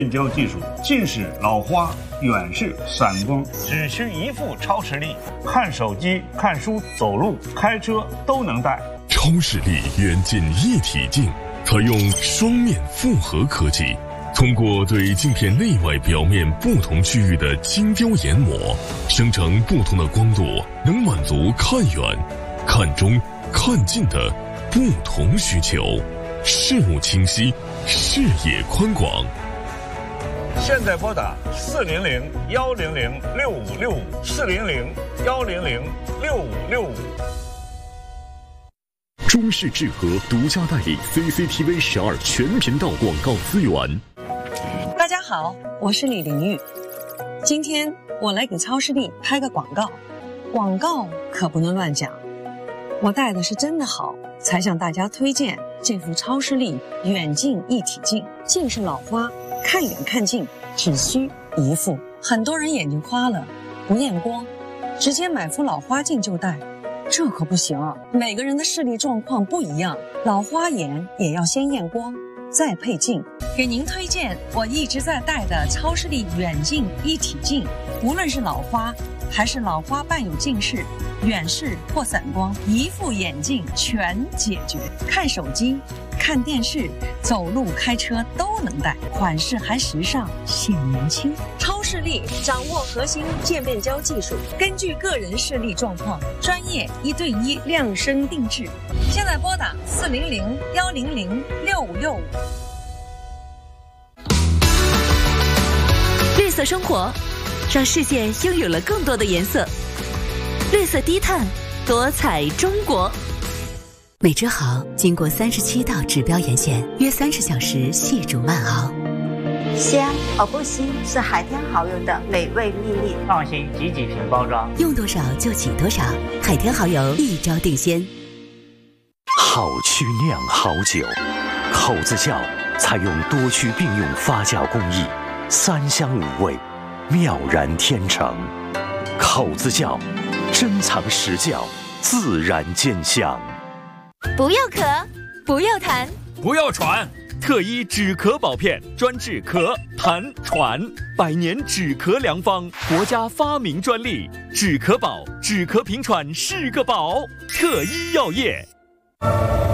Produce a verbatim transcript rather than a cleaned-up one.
变焦技术，近视、老花、远视、散光，只需一副超视力，看手机、看书、走路、开车都能戴。 超视力远近一体镜，采用双面复合科技，通过对镜片内外表面不同区域的精雕研磨，生成不同的光度，能满足看远、看中、看近的不同需求，视物清晰，视野宽广。 现在拨打四零零幺零零六五六五四零零幺零零六五六五。 中视智和独家代理 C C T V 十二全频道广告资源。 大家好，我是李玲玉。今天我来给超视力拍个广告，广告可不能乱讲。我戴的是真的好，才向大家推荐这副超视力远近一体镜。近视老花，看远看近只需一副。很多人眼睛花了，不验光，直接买副老花镜就戴。这可不行啊！每个人的视力状况不一样，老花眼也要先验光，再配镜。给您推荐我一直在戴的超视力远近一体镜，无论是老花还是老花伴有近视、远视或散光，一副眼镜全解决。看手机、看电视、走路、开车都能戴，款式还时尚，显年轻。超视力掌握核心渐变焦技术，根据个人视力状况，专业一对一量身定制。现在拨打四零零幺零零六五六五。 绿色生活，让世界拥有了更多的颜色。绿色低碳，多彩中国。美之豪经过三十七道指标盐线，约三十小时细煮慢熬。 香而不腥是海天蚝油的美味秘密。 放心挤几瓶包装， 用多少就挤多少。海天蚝油一招定鲜。 好曲酿好酒，口子窖采用多区并用发酵工艺，三香五味，妙然天成。口子窖珍藏实窖，自然见香。 不要咳，不要痰， 不要喘。特一止咳宝片，专治咳、痰、喘，百年止咳良方，国家发明专利。止咳宝，止咳平喘是个宝。特一药业。